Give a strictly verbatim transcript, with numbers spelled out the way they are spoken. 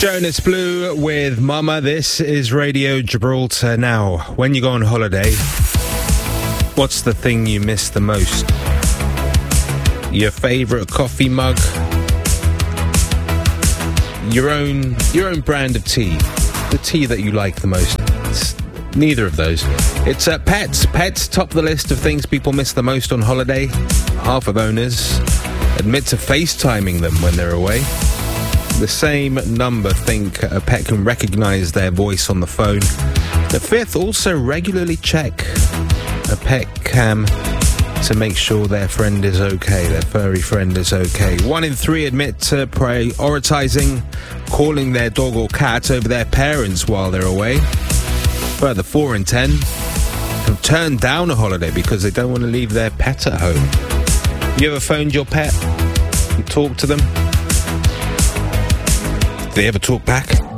Jonas Blue with Mama. This is Radio Gibraltar. Now, when you go on holiday, what's the thing you miss the most? Your favourite coffee mug? Your own, your own brand of tea? The tea that you like the most? It's neither of those. It's uh, pets. Pets top the list of things people miss the most on holiday. Half of owners admit to FaceTiming them when they're away. The same number think a pet can recognise their voice on the phone. The fifth also regularly check a pet cam to make sure their friend is okay, their furry friend is okay. One in three admit to prioritising calling their dog or cat over their parents while they're away. Further, four in ten have turned down a holiday because they don't want to leave their pet at home. You ever phoned your pet and talked to them? Did they ever talk back?